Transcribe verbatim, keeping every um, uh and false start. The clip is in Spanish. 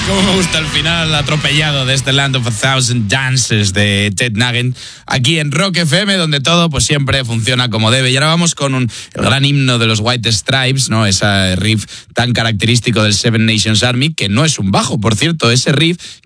Cómo me gusta el final atropellado de este Land of a Thousand Dances de Ted Nugent, aquí en Rock F M, donde todo pues siempre funciona como debe. Y ahora vamos con un, el gran himno de los White Stripes, ¿no? Ese riff tan característico del Seven Nations Army, que no es un bajo, por cierto, ese riff